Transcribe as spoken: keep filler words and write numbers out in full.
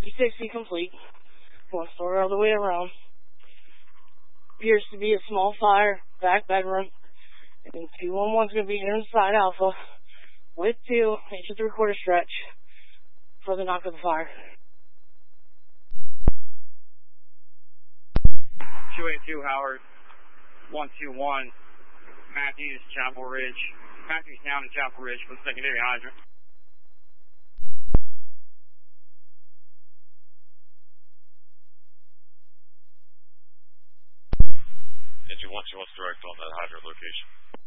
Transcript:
fifty sixty complete. One story all the way around. Appears to be a small fire, back bedroom. And two one one's going to be here inside Alpha with two, inch and three quarter stretch for the knock of the fire. two eighty-two Howard, one two one, Matthews, Chapel Ridge. Matthews down to Chapel Ridge for the secondary hydrant. Engine one two one's direct on that hydrant location.